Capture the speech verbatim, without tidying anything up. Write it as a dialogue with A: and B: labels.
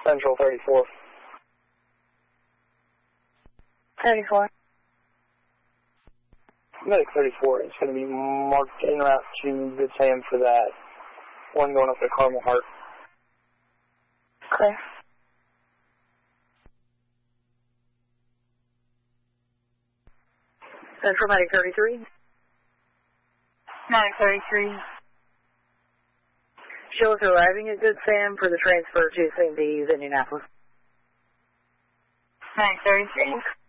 A: Central thirty-four.
B: thirty-four.
A: Medic thirty-four is going to be marked en route to Good Sam for that one going up to Carmel Heart.
B: Clear. Central Medic thirty-three.
C: Medic thirty-three.
B: Show us arriving at Good Sam for the transfer to Saint B's, Indianapolis.
C: Medic thirty-three.